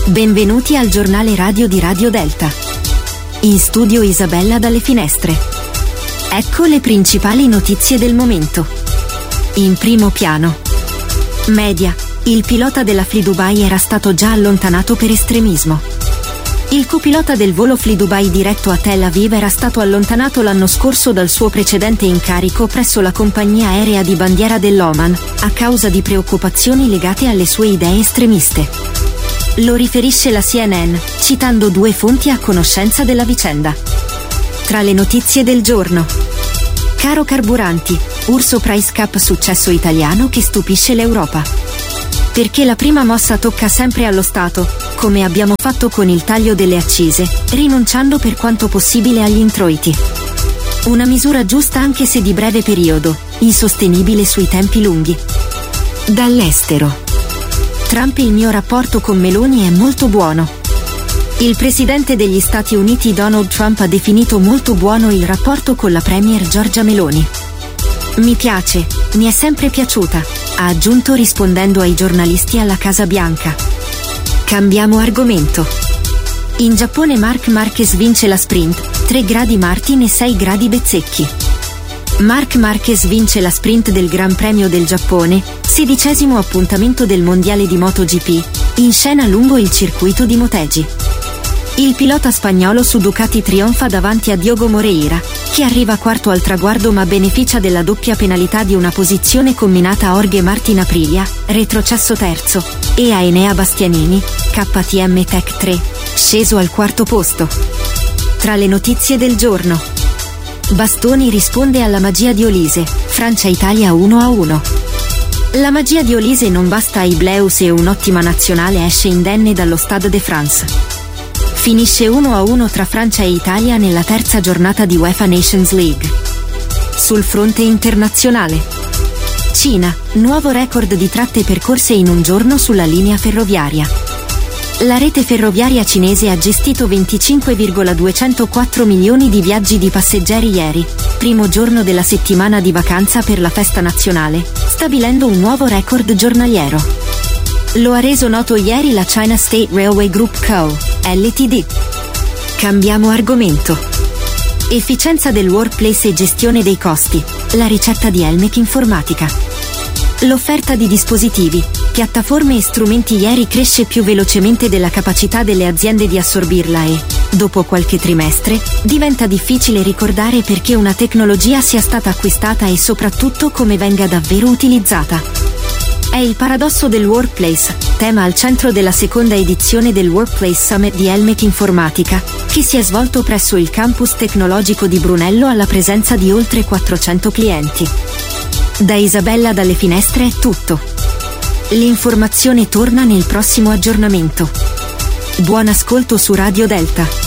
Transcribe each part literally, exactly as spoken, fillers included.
Benvenuti al giornale radio di Radio Delta. In studio Isabella dalle finestre. Ecco le principali notizie del momento. In primo piano. Media. Il pilota della Flydubai era stato già allontanato per estremismo. Il copilota del volo Flydubai diretto a Tel Aviv era stato allontanato l'anno scorso dal suo precedente incarico presso la compagnia aerea di bandiera dell'Oman, a causa di preoccupazioni legate alle sue idee estremiste. Lo riferisce la C N N, citando due fonti a conoscenza della vicenda. Tra le notizie del giorno. Caro carburanti, Urso Price Cap successo italiano che stupisce l'Europa. Perché la prima mossa tocca sempre allo Stato, come abbiamo fatto con il taglio delle accise, rinunciando per quanto possibile agli introiti. Una misura giusta anche se di breve periodo, insostenibile sui tempi lunghi. Dall'estero. Trump: il mio rapporto con Meloni è molto buono. Il presidente degli Stati Uniti Donald Trump ha definito molto buono il rapporto con la premier Giorgia Meloni. Mi piace, mi è sempre piaciuta, ha aggiunto rispondendo ai giornalisti alla Casa Bianca. Cambiamo argomento. In Giappone Marc Marquez vince la sprint, tre gradi Martin e sei gradi Bezzecchi. Marc Marquez vince la sprint del Gran Premio del Giappone, sedicesimo appuntamento del Mondiale di MotoGP, in scena lungo il circuito di Motegi. Il pilota spagnolo su Ducati trionfa davanti a Diogo Moreira, che arriva quarto al traguardo ma beneficia della doppia penalità di una posizione combinata a Jorge Martin Aprilia, retrocesso terzo, e a Enea Bastianini, K T M Tech tre, sceso al quarto posto. Tra le notizie del giorno. Bastoni risponde alla magia di Olise, Francia-Italia uno a uno. La magia di Olise non basta ai Bleus e un'ottima nazionale esce indenne dallo Stade de France. Finisce uno a uno tra Francia e Italia nella terza giornata di UEFA Nations League. Sul fronte internazionale. Cina, nuovo record di tratte percorse in un giorno sulla linea ferroviaria. La rete ferroviaria cinese ha gestito venticinque virgola duecentoquattro milioni di viaggi di passeggeri ieri, primo giorno della settimana di vacanza per la festa nazionale, stabilendo un nuovo record giornaliero. Lo ha reso noto ieri la China State Railway Group Co., L T D. Cambiamo argomento. Efficienza del workplace e gestione dei costi, la ricetta di Elmec Informatica. L'offerta di dispositivi, piattaforme e strumenti ieri cresce più velocemente della capacità delle aziende di assorbirla e, dopo qualche trimestre, diventa difficile ricordare perché una tecnologia sia stata acquistata e soprattutto come venga davvero utilizzata. È il paradosso del workplace, tema al centro della seconda edizione del Workplace Summit di Elmec Informatica, che si è svolto presso il campus tecnologico di Brunello alla presenza di oltre quattrocento clienti. Da Isabella dalle finestre è tutto. L'informazione torna nel prossimo aggiornamento. Buon ascolto su Radio Delta.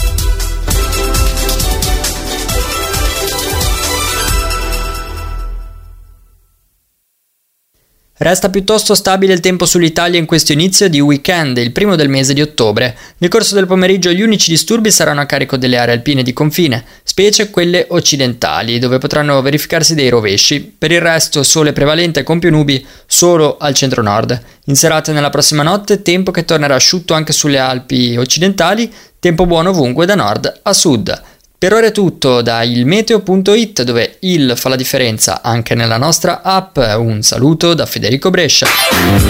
Resta piuttosto stabile il tempo sull'Italia in questo inizio di weekend, il primo del mese di ottobre. Nel corso del pomeriggio gli unici disturbi saranno a carico delle aree alpine di confine, specie quelle occidentali, dove potranno verificarsi dei rovesci. Per il resto sole prevalente con più nubi solo al centro-nord. In serata e nella prossima notte tempo che tornerà asciutto anche sulle Alpi occidentali, tempo buono ovunque da nord a sud. Per ora è tutto da ilmeteo punto it, dove il fa la differenza anche nella nostra app. Un saluto da Federico Brescia.